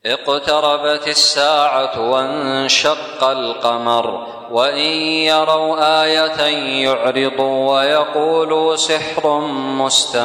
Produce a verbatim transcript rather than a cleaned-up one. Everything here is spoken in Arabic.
اقتربت الساعة وانشق القمر وإن يروا آية يعرضوا ويقولوا سحر مستمر